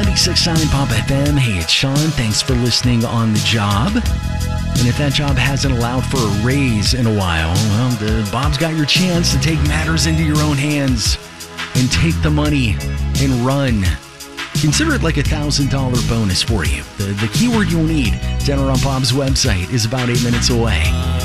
96.9 Pop FM. Hey, it's Sean. Thanks for listening on the job. And if that job hasn't allowed for a raise in a while, well, Bob's got your chance to take matters into your own hands and take the money and run. Consider it like a $1,000 bonus for you. The keyword you'll need to enter on Bob's website is about 8 minutes away.